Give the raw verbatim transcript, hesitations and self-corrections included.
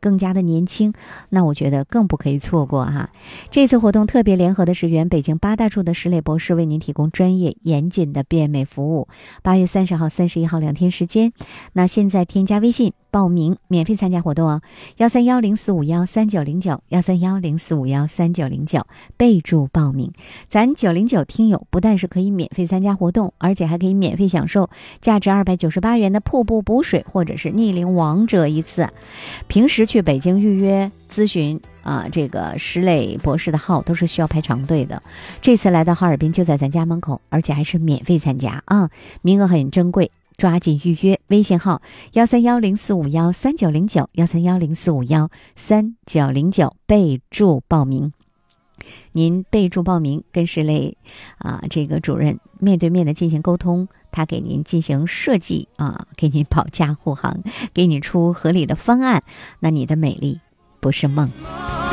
更加的年轻，那我觉得更不可以错过哈。这次活动特别联合的是原北京八大处的石磊博士，为您提供专业严谨的变美服务。八月三十号、三十一号两天时间，那现在添加微信报名，免费参加活动啊，幺三幺零四五幺三九零九，幺三幺零四五幺三九零九，备注报名。咱九零九听友不但是可以免费参加活动，而且还可以免费享受价值二百九十八元的瀑布补水或者是逆龄王者一次。平时去北京预约咨询啊，这个石磊博士的号都是需要排长队的。这次来到哈尔滨就在咱家门口，而且还是免费参加啊，名额很珍贵，抓紧预约。微信号幺三幺零四五幺三九零九，幺三幺零四五幺三九零九，备注报名。您备注报名，跟石磊啊这个主任面对面的进行沟通，他给您进行设计啊，给您保驾护航，给你出合理的方案，那你的美丽不是梦。